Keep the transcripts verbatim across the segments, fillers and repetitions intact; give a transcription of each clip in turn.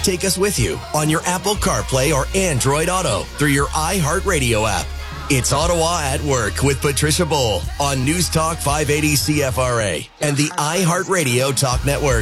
take us with you on your Apple CarPlay or Android Auto through your iHeartRadio app. It's Ottawa at Work with Patricia Bowl on News Talk five eighty C F R A and the iHeartRadio Talk Network.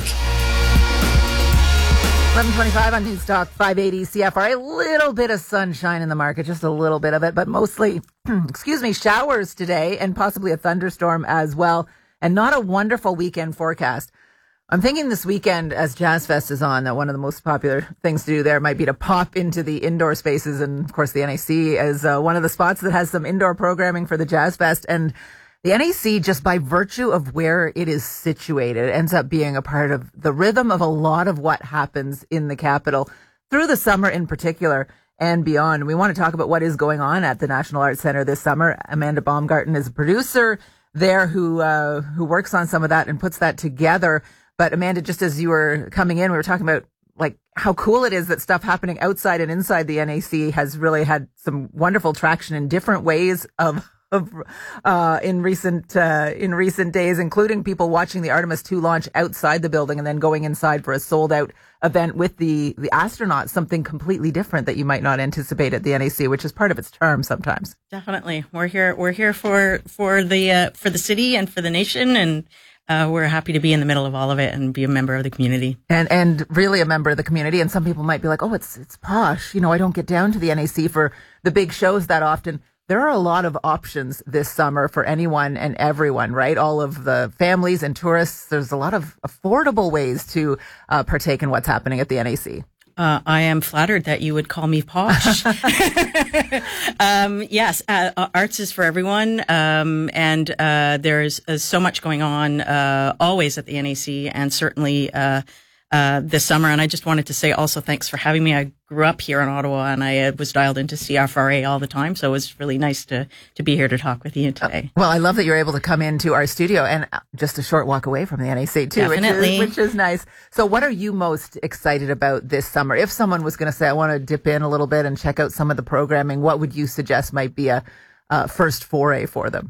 eleven twenty-five on News Talk five eighty C F R A. A little bit of sunshine in the market, just a little bit of it, but mostly, excuse me, showers today and possibly a thunderstorm as well, and not a wonderful weekend forecast. I'm thinking this weekend, as Jazz Fest is on, that one of the most popular things to do there might be to pop into the indoor spaces. And of course, the N A C is uh, one of the spots that has some indoor programming for the Jazz Fest. And the N A C, just by virtue of where it is situated, ends up being a part of the rhythm of a lot of what happens in the capital through the summer in particular and beyond. We want to talk about what is going on at the National Arts Centre this summer. Amanda Baumgarten is a producer there who uh, who works on some of that and puts that together. But Amanda, just as you were coming in, we were talking about like how cool it is that stuff happening outside and inside the N A C has really had some wonderful traction in different ways of, of uh, in recent uh, in recent days, including people watching the Artemis two launch outside the building and then going inside for a sold out event with the the astronauts, something completely different that you might not anticipate at the N A C, which is part of its charm sometimes. Definitely, we're here. We're here for for the uh, for the city and for the nation, and Uh, we're happy to be in the middle of all of it and be a member of the community. And and really a member of the community. And some people might be like, oh, it's it's posh. You know, I don't get down to the N A C for the big shows that often. There are a lot of options this summer for anyone and everyone, right? All of the families and tourists. There's a lot of affordable ways to uh, partake in what's happening at the N A C. Uh, I am flattered that you would call me posh. um, yes, uh, arts is for everyone. Um, and, uh, there's uh, so much going on, uh, always at the N A C and certainly, uh, uh, this summer. And I just wanted to say also thanks for having me. I grew up here in Ottawa and I uh, was dialed into C F R A all the time. So it was really nice to, to be here to talk with you today. Uh, well, I love that you're able to come into our studio and just a short walk away from the N A C too, Definitely. Which is, which is nice. So what are you most excited about this summer? If someone was going to say, I want to dip in a little bit and check out some of the programming, what would you suggest might be a uh, first foray for them?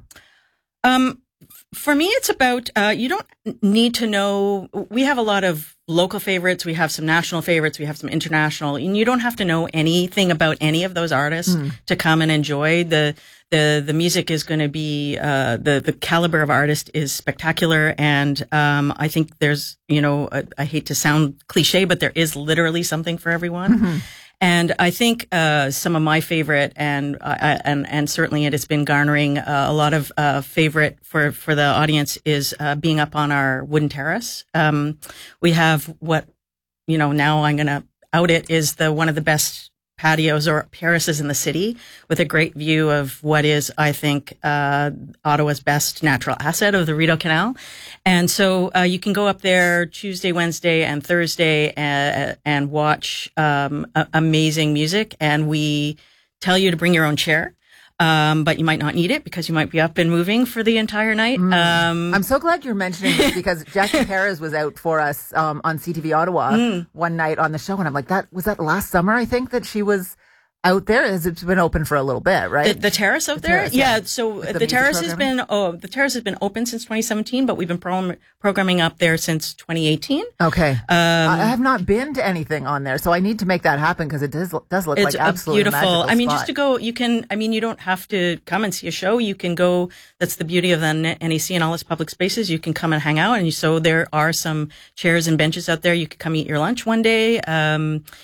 Um, For me, it's about, uh, you don't need to know, we have a lot of local favorites, we have some national favorites, we have some international, and you don't have to know anything about any of those artists mm. to come and enjoy. The, the, the music is going to be, uh, the, the caliber of artist is spectacular. And, um, I think there's, you know, I, I hate to sound cliche, but there is literally something for everyone. Mm-hmm. And I think uh some of my favorite, and uh, and and certainly it has been garnering uh, a lot of uh favorite for for the audience is uh being up on our wooden terrace. Um we have what, you know, now I'm going to out it, is the one of the best patios or terraces in the city, with a great view of what is, I think, uh Ottawa's best natural asset of the Rideau Canal. And so uh you can go up there Tuesday, Wednesday, and Thursday and, and watch um a- amazing music. And we tell you to bring your own chair. Um, but you might not need it because you might be up and moving for the entire night. Mm. Um, I'm so glad you're mentioning this because Jackie Perez was out for us um, on C T V Ottawa mm. one night on the show, and I'm like, that was that last summer, I think, that she was out there. Has it been open for a little bit, right? The, the terrace out the there? Terrace, yeah. yeah. So the, the terrace has been, oh, the terrace has been open since twenty seventeen, but we've been pro- programming up there since twenty eighteen. Okay. Um, I have not been to anything on there, so I need to make that happen because it does, does look it's like absolutely beautiful. I mean, spot. just to go, you can, I mean, you don't have to come and see a show. You can go, that's the beauty of the N A C and all its public spaces. You can come and hang out. And so there are some chairs and benches out there. You could come eat your lunch one day. Um,